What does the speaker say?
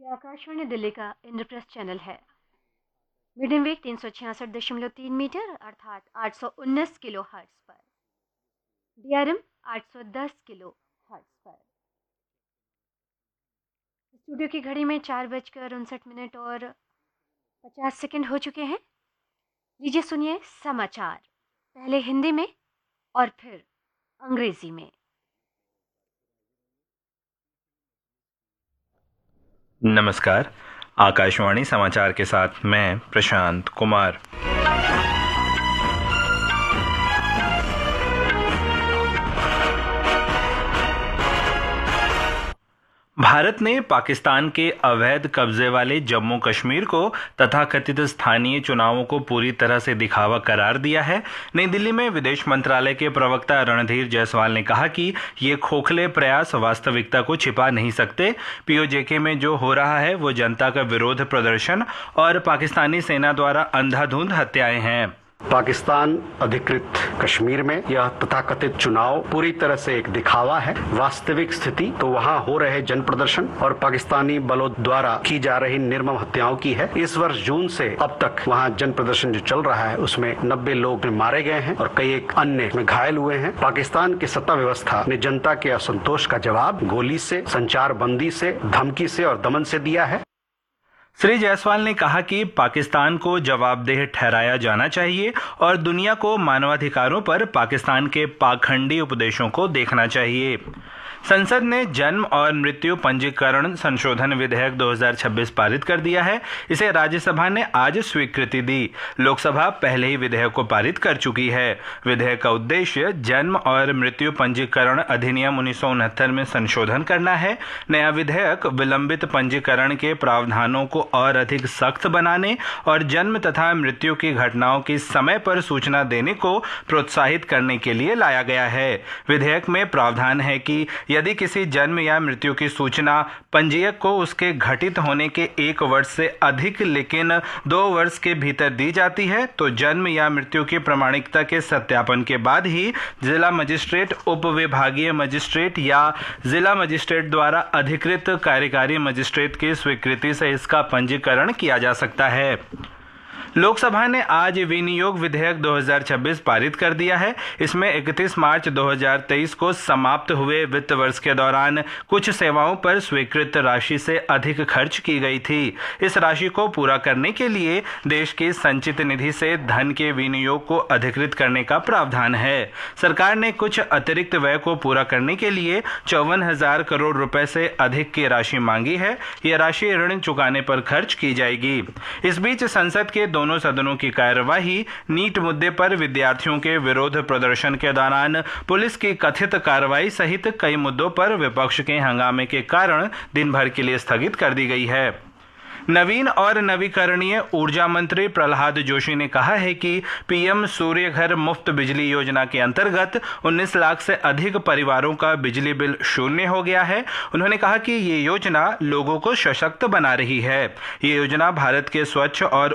ये आकाशवाणी दिल्ली का इंद्रप्रस्थ चैनल है। मीडियम वेव 366.3 मीटर अर्थात 819 किलो हर्ट्ज पर, DRM 810 किलो हर्ट्ज पर। स्टूडियो की घड़ी में 4:59 और 50 सेकंड हो चुके हैं। लीजिए सुनिए समाचार, पहले हिंदी में और फिर अंग्रेजी में। नमस्कार, आकाशवाणी समाचार के साथ मैं प्रशांत कुमार। भारत ने पाकिस्तान के अवैध कब्जे वाले जम्मू कश्मीर को तथाकथित स्थानीय चुनावों को पूरी तरह से दिखावा करार दिया है। नई दिल्ली में विदेश मंत्रालय के प्रवक्ता रणधीर जायसवाल ने कहा कि ये खोखले प्रयास वास्तविकता को छिपा नहीं सकते। POJK में जो हो रहा है वो जनता का विरोध प्रदर्शन और पाकिस्तानी सेना द्वारा अंधाधुंध हत्याएं हैं। पाकिस्तान अधिकृत कश्मीर में यह तथाकथित चुनाव पूरी तरह से एक दिखावा है। वास्तविक स्थिति तो वहां हो रहे जन प्रदर्शन और पाकिस्तानी बलों द्वारा की जा रही निर्मम हत्याओं की है। इस वर्ष जून से अब तक वहां जन प्रदर्शन जो चल रहा है उसमें 90 लोग मारे गए हैं और कई एक अन्य में घायल हुए हैं। पाकिस्तान की सत्ता व्यवस्था ने जनता के असंतोष का जवाब गोली से, संचार बंदी से, धमकी से और दमन से दिया है। श्री जायसवाल ने कहा कि पाकिस्तान को जवाबदेह ठहराया जाना चाहिए और दुनिया को मानवाधिकारों पर पाकिस्तान के पाखंडी उपदेशों को देखना चाहिए। संसद ने जन्म और मृत्यु पंजीकरण संशोधन विधेयक 2026 पारित कर दिया है। इसे राज्यसभा ने आज स्वीकृति दी। लोकसभा पहले ही विधेयक को पारित कर चुकी है। विधेयक का उद्देश्य जन्म और मृत्यु पंजीकरण अधिनियम 1969 में संशोधन करना है। नया विधेयक विलंबित पंजीकरण के प्रावधानों को और अधिक सख्त बनाने और जन्म तथा मृत्यु की घटनाओं की समय पर सूचना देने को प्रोत्साहित करने के लिए लाया गया है। विधेयक में प्रावधान है कि यदि किसी जन्म या मृत्यु की सूचना पंजीयक को उसके घटित होने के 1 वर्ष से अधिक लेकिन 2 वर्ष के भीतर दी जाती है तो जन्म या मृत्यु की प्रामाणिकता के सत्यापन के बाद ही जिला मजिस्ट्रेट, उप विभागीय मजिस्ट्रेट या जिला मजिस्ट्रेट द्वारा अधिकृत कार्यकारी मजिस्ट्रेट की स्वीकृति से इसका पंजीकरण किया जा सकता है। लोकसभा ने आज विनियोग विधेयक 2026 पारित कर दिया है। इसमें 31 मार्च 2023 को समाप्त हुए वित्त वर्ष के दौरान कुछ सेवाओं पर स्वीकृत राशि से अधिक खर्च की गई थी। इस राशि को पूरा करने के लिए देश की संचित निधि से धन के विनियोग को अधिकृत करने का प्रावधान है। सरकार ने कुछ अतिरिक्त व्यय को पूरा करने के लिए 54,000 करोड़ रुपए से अधिक की राशि मांगी है। यह राशि ऋण चुकाने पर खर्च की जाएगी। इस बीच संसद के दोनों सदनों की कार्यवाही नीट मुद्दे पर विद्यार्थियों के विरोध प्रदर्शन के दौरान पुलिस की कथित कार्रवाई सहित कई मुद्दों पर विपक्ष के हंगामे के कारण दिन भर के लिए स्थगित कर दी गई है। नवीन और नवीकरणीय ऊर्जा मंत्री प्रहलाद जोशी ने कहा है कि PM सूर्य घर मुफ्त बिजली योजना के अंतर्गत 19 लाख से अधिक परिवारों का बिजली बिल शून्य हो गया है। उन्होंने कहा कि ये योजना लोगों को सशक्त बना रही है। ये योजना भारत के स्वच्छ और